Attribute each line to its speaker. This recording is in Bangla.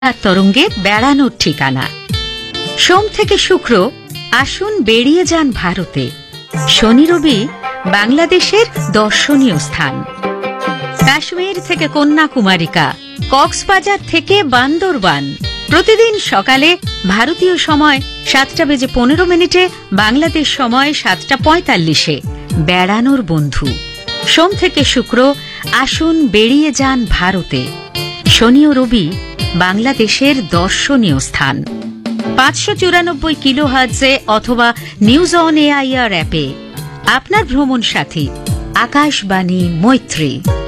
Speaker 1: তরঙ্গে বেড়ানোর ঠিকানা। সোম থেকে শুক্র আসুন বেরিয়ে যান ভারতে। শনি রবি বাংলাদেশের দর্শনীয় স্থান। কাশ্মীর থেকে কন্যাকুমারিকা, কক্সবাজার থেকে বান্দরবান। প্রতিদিন সকালে ভারতীয় সময় 7:15, বাংলাদেশ সময় 7:45। বেড়ানোর বন্ধু। সোম থেকে শুক্র আসুন বেরিয়ে যান ভারতে। শনি ও রবি বাংলাদেশের দর্শনীয় স্থান। 594 কিলোহার্টজে অথবা নিউজ অন এআইআর অ্যাপে আপনার ভ্রমণ সাথী আকাশবাণী মৈত্রী।